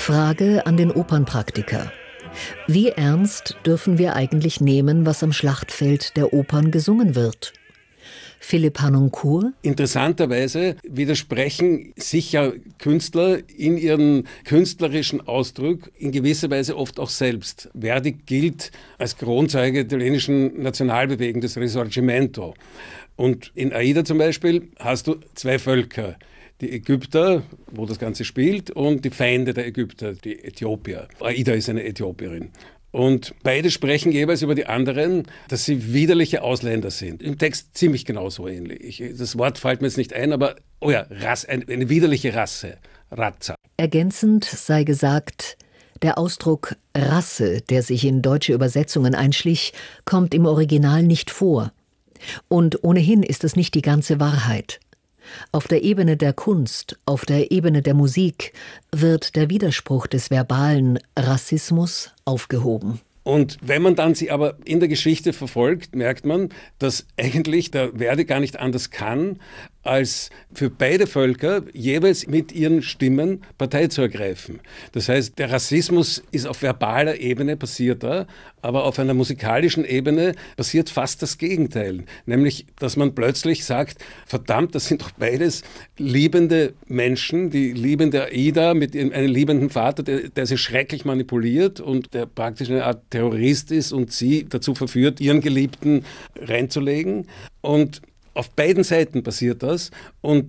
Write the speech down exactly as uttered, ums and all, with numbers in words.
Frage an den Opernpraktiker. Wie ernst dürfen wir eigentlich nehmen, was am Schlachtfeld der Opern gesungen wird? Philipp Harnoncourt? Interessanterweise widersprechen sich ja Künstler in ihren künstlerischen Ausdruck in gewisser Weise oft auch selbst. Verdi gilt als Kronzeuge der italienischen Nationalbewegung, des Risorgimento. Und in Aida zum Beispiel hast du zwei Völker. Die Ägypter, wo das Ganze spielt, und die Feinde der Ägypter, die Äthiopier. Aida ist eine Äthiopierin. Und beide sprechen jeweils über die anderen, dass sie widerliche Ausländer sind. Im Text ziemlich genauso ähnlich. Das Wort fällt mir jetzt nicht ein, aber oh ja, Rasse, eine, eine widerliche Rasse, Razza. Ergänzend sei gesagt, der Ausdruck Rasse, der sich in deutsche Übersetzungen einschlich, kommt im Original nicht vor. Und ohnehin ist es nicht die ganze Wahrheit. Auf der Ebene der Kunst, auf der Ebene der Musik wird der Widerspruch des verbalen Rassismus aufgehoben. Und wenn man dann sie aber in der Geschichte verfolgt, merkt man, dass eigentlich der Verdi gar nicht anders kann, als für beide Völker jeweils mit ihren Stimmen Partei zu ergreifen. Das heißt, der Rassismus ist auf verbaler Ebene passiert da, aber auf einer musikalischen Ebene passiert fast das Gegenteil. Nämlich, dass man plötzlich sagt, verdammt, das sind doch beides liebende Menschen, die liebende Aida mit einem liebenden Vater, der, der sie schrecklich manipuliert und der praktisch eine Art Terrorist ist und sie dazu verführt, ihren Geliebten reinzulegen. Und auf beiden Seiten passiert das und